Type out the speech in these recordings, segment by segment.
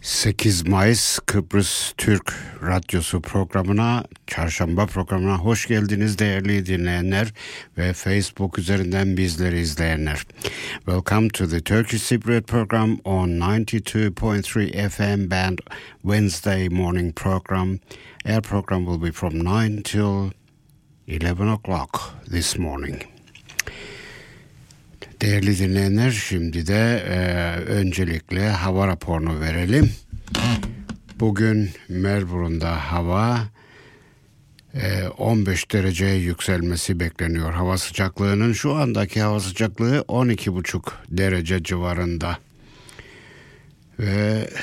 8 Mayıs Kıbrıs Türk Radyosu programına, çarşamba programına hoş geldiniz değerli dinleyenler ve Facebook üzerinden bizleri izleyenler. Welcome to the Turkish Cypriot program on 92.3 FM band Wednesday morning program. Our program will be from 9 till 11 o'clock this morning. Değerli dinleyenler, şimdi de öncelikle hava raporunu verelim. Bugün Melbourne'da hava 15 dereceye yükselmesi bekleniyor. Hava sıcaklığının şu andaki hava sıcaklığı 12,5 derece civarında. Ve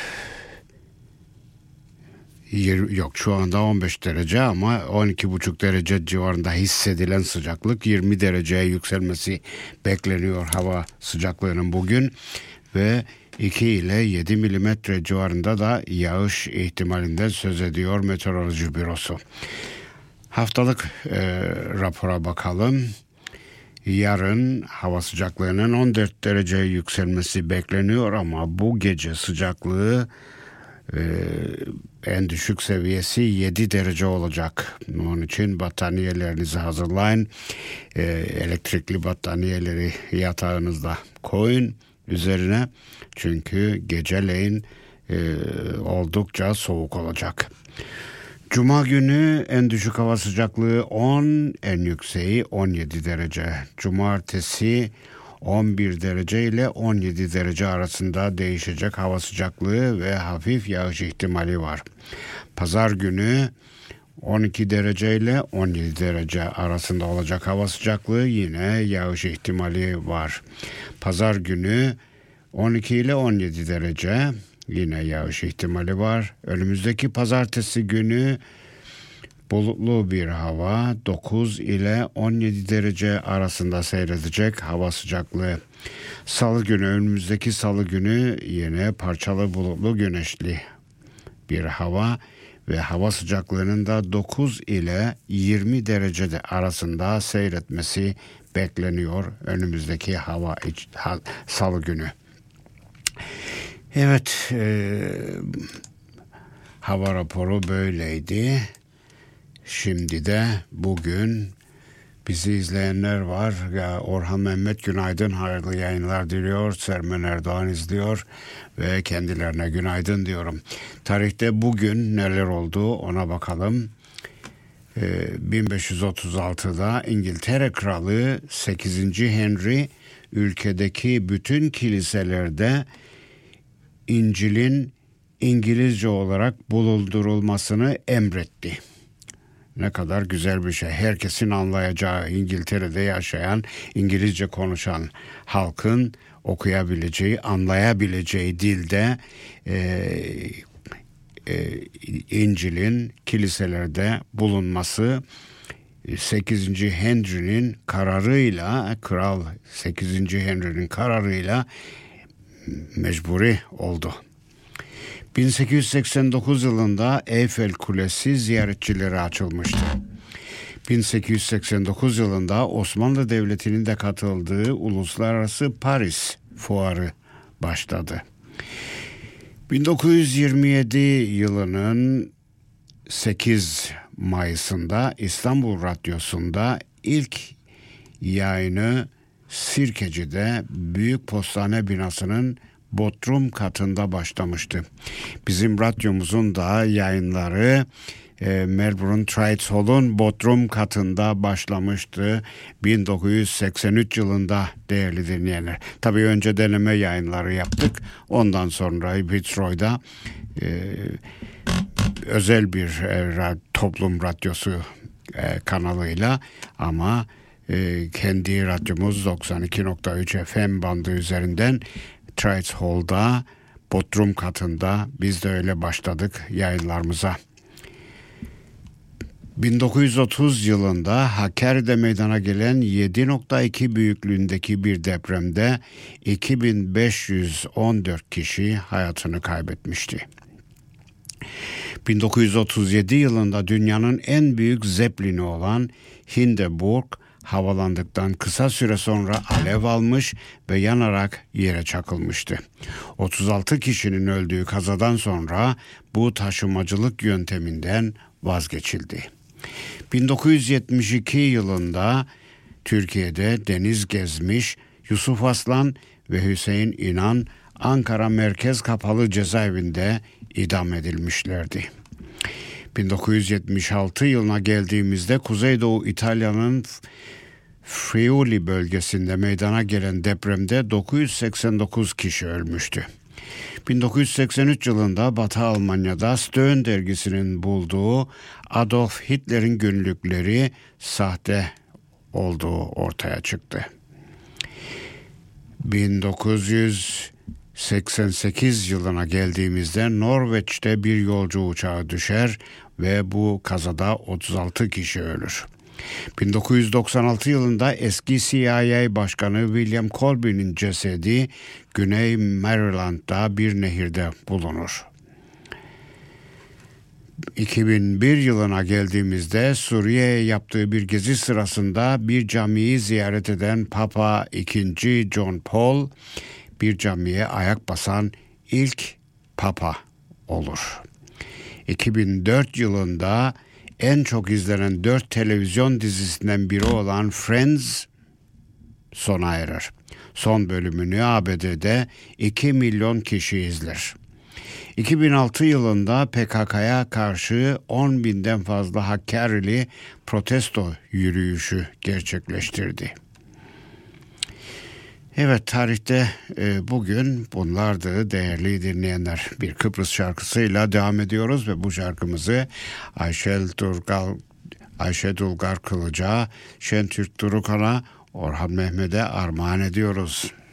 şu anda 15 derece ama 12,5 derece civarında hissedilen sıcaklık 20 dereceye yükselmesi bekleniyor hava sıcaklığının bugün ve 2 ile 7 milimetre civarında da yağış ihtimalinden söz ediyor Meteoroloji Bürosu. Haftalık rapora bakalım. Yarın hava sıcaklığının 14 dereceye yükselmesi bekleniyor ama bu gece sıcaklığı en düşük seviyesi 7 derece olacak. Onun için battaniyelerinizi hazırlayın. Elektrikli battaniyeleri yatağınızda koyun üzerine. Çünkü geceleyin oldukça soğuk olacak. Cuma günü en düşük hava sıcaklığı 10, en yükseği 17 derece. Cumartesi 11 derece ile 17 derece arasında değişecek hava sıcaklığı ve hafif yağış ihtimali var. Pazar günü 12 derece ile 17 derece arasında olacak hava sıcaklığı, yine yağış ihtimali var. Pazar günü 12 ile 17 derece, yine yağış ihtimali var. Önümüzdeki pazartesi günü bulutlu bir hava, 9 ile 17 derece arasında seyredecek hava sıcaklığı. Salı günü, önümüzdeki salı günü yine parçalı bulutlu güneşli bir hava ve hava sıcaklığının da 9 ile 20 derecede arasında seyretmesi bekleniyor önümüzdeki salı günü. Evet, hava raporu böyleydi. Şimdi de bugün bizi izleyenler var. Orhan Mehmet günaydın, hayırlı yayınlar diliyor. Sermen Erdoğan izliyor ve kendilerine günaydın diyorum. Tarihte bugün neler oldu ona bakalım. 1536'da İngiltere Kralı 8. Henry ülkedeki bütün kiliselerde İncil'in İngilizce olarak bulundurulmasını emretti. Ne kadar güzel bir şey. Herkesin anlayacağı, İngiltere'de yaşayan, İngilizce konuşan halkın okuyabileceği, anlayabileceği dilde İncil'in kiliselerde bulunması 8. Henry'nin kararıyla, Kral 8. Henry'nin kararıyla mecburi oldu. 1889 yılında Eyfel Kulesi ziyaretçilere açılmıştı. 1889 yılında Osmanlı Devleti'nin de katıldığı Uluslararası Paris Fuarı başladı. 1927 yılının 8 Mayıs'ında İstanbul Radyosu'nda ilk yayını Sirkeci'de Büyük Postane binasının Bodrum katında başlamıştı. Bizim radyomuzun da yayınları Melbourne Trades Hall'un Bodrum katında başlamıştı 1983 yılında değerli dinleyenler. Tabii önce deneme yayınları yaptık. Ondan sonra Fitzroy'da özel bir toplum radyosu kanalıyla ama kendi radyomuz 92.3 FM bandı üzerinden Trades Hall'da Bodrum katında biz de öyle başladık yayınlarımıza. 1930 yılında Hakkari'de meydana gelen 7.2 büyüklüğündeki bir depremde 2514 kişi hayatını kaybetmişti. 1937 yılında dünyanın en büyük zeplini olan Hindenburg havalandıktan kısa süre sonra alev almış ve yanarak yere çakılmıştı. 36 kişinin öldüğü kazadan sonra bu taşımacılık yönteminden vazgeçildi. 1972 yılında Türkiye'de deniz gezmiş Yusuf Aslan ve Hüseyin İnan Ankara Merkez Kapalı Cezaevinde idam edilmişlerdi. 1976 yılına geldiğimizde Kuzeydoğu İtalya'nın Friuli bölgesinde meydana gelen depremde 989 kişi ölmüştü. 1983 yılında Batı Almanya'da Stern dergisinin bulduğu Adolf Hitler'in günlükleri sahte olduğu ortaya çıktı. 1988 yılına geldiğimizde Norveç'te bir yolcu uçağı düşer ve bu kazada 36 kişi ölür. 1996 yılında eski CIA Başkanı William Colby'nin cesedi Güney Maryland'da bir nehirde bulunur. 2001 yılına geldiğimizde Suriye'ye yaptığı bir gezi sırasında bir camiyi ziyaret eden Papa II. John Paul bir camiye ayak basan ilk Papa olur. 2004 yılında en çok izlenen 4 televizyon dizisinden biri olan Friends sona erer. Son bölümünü ABD'de 2 milyon kişi izler. 2006 yılında PKK'ya karşı 10 binden fazla Hakkari'li protesto yürüyüşü gerçekleştirdi. Evet, tarihte bugün bunlardı değerli dinleyenler. Bir Kıbrıs şarkısıyla devam ediyoruz ve bu şarkımızı Ayşe Dulgar Kılıç'a, Şentürk Durukan'a, Orhan Mehmet'e armağan ediyoruz.